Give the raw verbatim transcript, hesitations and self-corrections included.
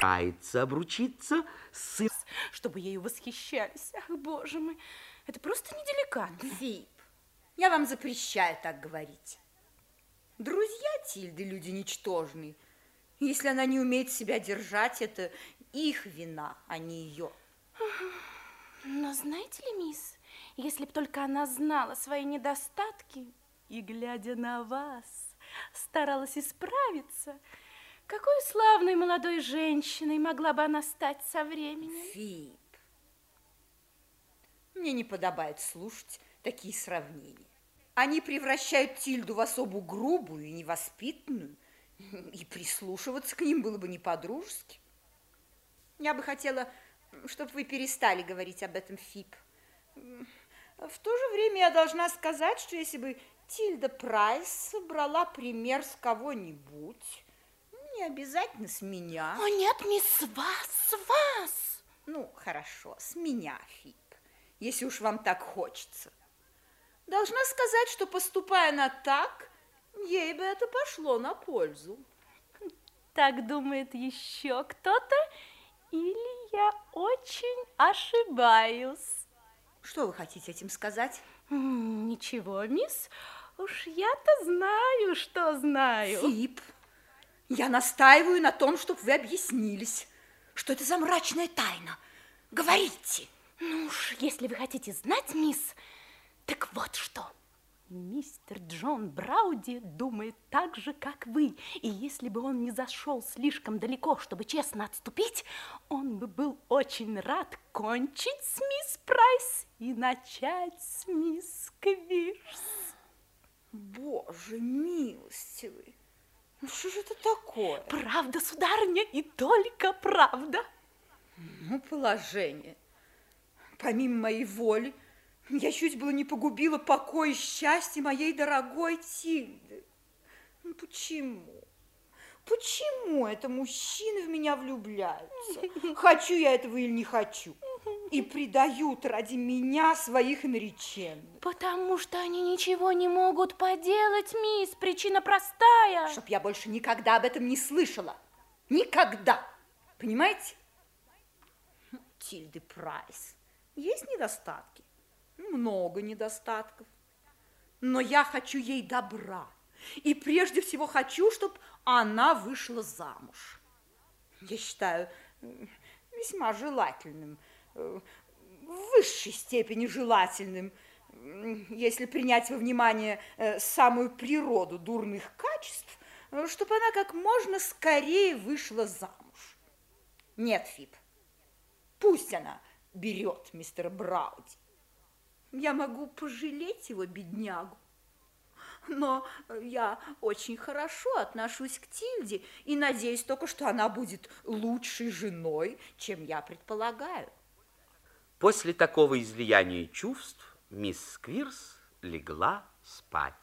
Пытается обручиться с... Чтобы ею восхищались. Ах, боже мой, это просто неделикатно. Фип, я вам запрещаю так говорить. Друзья Тильды люди ничтожные. Если она не умеет себя держать, это их вина, а не ее. Но знаете ли, мисс, если б только она знала свои недостатки и, глядя на вас, старалась исправиться, какой славной молодой женщиной могла бы она стать со временем? Фип, мне не подобает слушать такие сравнения. Они превращают Тильду в особу грубую и невоспитанную, и прислушиваться к ним было бы не по-дружески. Я бы хотела, чтобы вы перестали говорить об этом, Фип. В то же время я должна сказать, что если бы Тильда Прайс брала пример с кого-нибудь, не обязательно с меня. О, нет, мисс, с вас, с вас. Ну, хорошо, с меня, Фип, если уж вам так хочется. Должна сказать, что, поступая она так, ей бы это пошло на пользу. Так думает еще кто-то, или я очень ошибаюсь? Что вы хотите этим сказать? Ничего, мисс, уж я-то знаю, что знаю. Фип, я настаиваю на том, чтобы вы объяснились, что это за мрачная тайна. Говорите. Ну уж, если вы хотите знать, мисс, так вот что. Мистер Джон Брауди думает так же, как вы. И если бы он не зашел слишком далеко, чтобы честно отступить, он бы был очень рад кончить с мисс Прайс и начать с мисс Квирс. Боже милостивый, ну что же это такое? Правда, сударыня, и только правда. Ну, положение. Помимо моей воли, я чуть было не погубила покой и счастье моей дорогой Тильды. Ну, почему? Почему это мужчины в меня влюбляются? Хочу я этого или не хочу? И предают ради меня своих нареченных. Потому что они ничего не могут поделать, мисс. Причина простая. Чтоб я больше никогда об этом не слышала. Никогда. Понимаете? Тильды Прайс. Есть недостатки? Много недостатков. Но я хочу ей добра. И прежде всего хочу, чтобы она вышла замуж. Я считаю весьма желательным, в высшей степени желательным, если принять во внимание самую природу дурных качеств, чтобы она как можно скорее вышла замуж. Нет, Фип, пусть она берет мистера Брауди. Я могу пожалеть его, беднягу, но я очень хорошо отношусь к Тильде и надеюсь только, что она будет лучшей женой, чем я предполагаю. После такого излияния чувств мисс Сквирс легла спать.